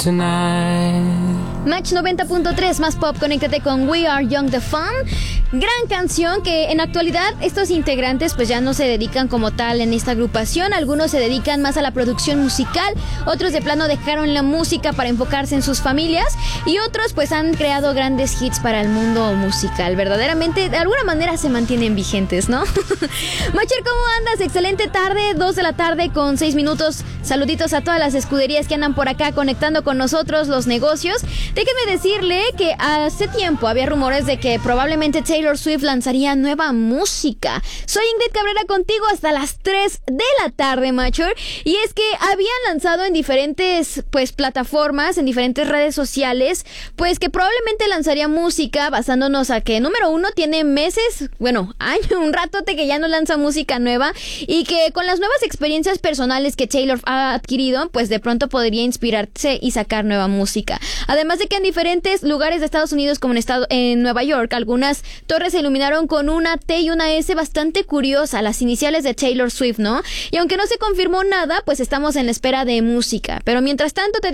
tonight. Match 90.3, más pop, conéctate con We Are Young The Fun. Gran canción que en actualidad estos integrantes pues ya no se dedican como tal en esta agrupación. Algunos se dedican más a la producción musical, otros de plano dejaron la música para enfocarse en sus familias y otros pues han creado grandes hits para el mundo musical. Verdaderamente, de alguna manera se mantienen vigentes, ¿no? Macher, ¿cómo andas? Excelente tarde, 2 de la tarde con 6 minutos. Saluditos a todas las escuderías que andan por acá conectando con nosotros, los negocios. Déjenme decirle que hace tiempo había rumores de que probablemente Taylor Swift lanzaría nueva música. Soy Ingrid Cabrera contigo hasta las 3 de la tarde, Macher. Y es que habían lanzado en diferentes pues plataformas, en diferentes redes sociales, pues que probablemente lanzaría música basándonos a que, número uno, tiene meses, bueno, año, un ratote que ya no lanza música nueva y que con las nuevas experiencias personales que Taylor ha adquirido, pues de pronto podría inspirarse y sacar nueva música. Además de que en diferentes lugares de Estados Unidos, como en Nueva York, algunas torres se iluminaron con una T y una S bastante curiosa, las iniciales de Taylor Swift, ¿no? Y aunque no se confirmó nada, pues estamos en la espera de música. Pero mientras tanto te